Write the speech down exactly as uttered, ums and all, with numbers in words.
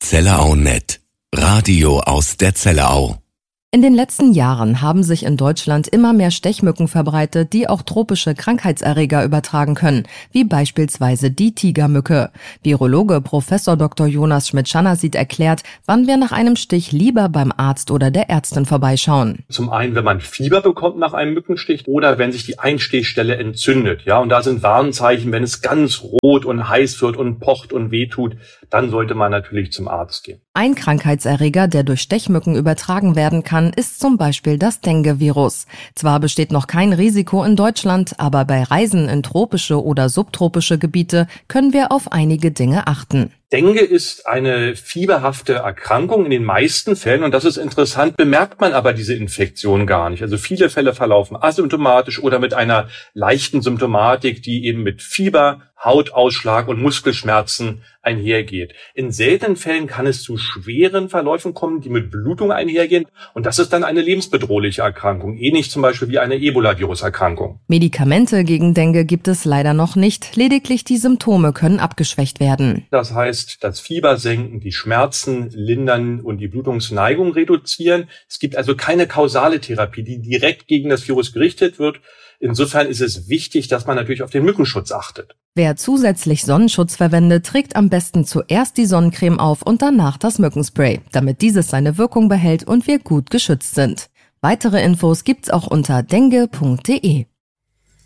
Zellerau Punkt net. Radio aus der Zellerau. In den letzten Jahren haben sich in Deutschland immer mehr Stechmücken verbreitet, die auch tropische Krankheitserreger übertragen können, wie beispielsweise die Tigermücke. Virologe Professor Doktor Jonas Schmidt-Schanasit erklärt, wann wir nach einem Stich lieber beim Arzt oder der Ärztin vorbeischauen. Zum einen, wenn man Fieber bekommt nach einem Mückenstich oder wenn sich die Einstichstelle entzündet. Ja, und da sind Warnzeichen, wenn es ganz rot und heiß wird und pocht und wehtut, dann sollte man natürlich zum Arzt gehen. Ein Krankheitserreger, der durch Stechmücken übertragen werden kann, ist zum Beispiel das Dengue-Virus. Zwar besteht noch kein Risiko in Deutschland, aber bei Reisen in tropische oder subtropische Gebiete können wir auf einige Dinge achten. Dengue ist eine fieberhafte Erkrankung in den meisten Fällen und das ist interessant, bemerkt man aber diese Infektion gar nicht. Also viele Fälle verlaufen asymptomatisch oder mit einer leichten Symptomatik, die eben mit Fieber, Hautausschlag und Muskelschmerzen einhergeht. In seltenen Fällen kann es zu schweren Verläufen kommen, die mit Blutung einhergehen und das ist dann eine lebensbedrohliche Erkrankung, ähnlich zum Beispiel wie eine Ebola-Virus-Erkrankung. Medikamente gegen Dengue gibt es leider noch nicht, lediglich die Symptome können abgeschwächt werden. Das heißt, das Fieber senken, die Schmerzen lindern und die Blutungsneigung reduzieren. Es gibt also keine kausale Therapie, die direkt gegen das Virus gerichtet wird. Insofern ist es wichtig, dass man natürlich auf den Mückenschutz achtet. Wer zusätzlich Sonnenschutz verwendet, trägt am besten zuerst die Sonnencreme auf und danach das Mückenspray, damit dieses seine Wirkung behält und wir gut geschützt sind. Weitere Infos gibt's auch unter dengue punkt de.